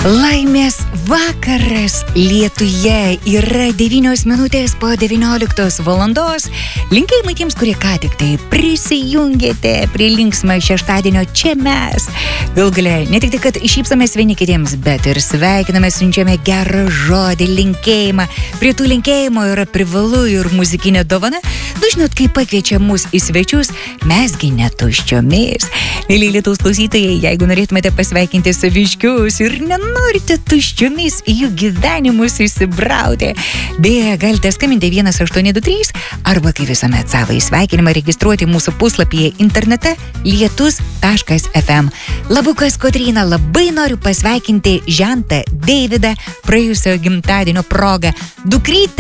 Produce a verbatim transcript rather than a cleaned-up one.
Laimės vakaras Lietuje yra devynios minutės po devynioliktos valandos. Linkėjimai tiems, kurie ką tik tai prisijungėte prie linksmą šeštadienio čia mes. Gal galia, ne tik tai, kad šypsamės vieni kitiems, bet ir sveikiname, siunčiame gerą žodį, linkėjimą. Prie tų linkėjimo yra privalu ir muzikinė dovana. Nu, žinot, kai pakviečia mus į svečius, mesgi netuščiomis. Mėly Lietuvos klausytojai, jeigu norėtumėte pasveikinti saviškius ir nenorite tuščiomis į jų gyvenimus įsibrauti, beje, galite skambinti vienas aštuoni du trys arba kaip visuomet savo sveikinimą registruoti mūsų puslapyje internete lietus taškas ef em. Labukas Kotryna, labai noriu pasveikinti žentą Deividą praėjusio gimtadienio proga. Dukrytė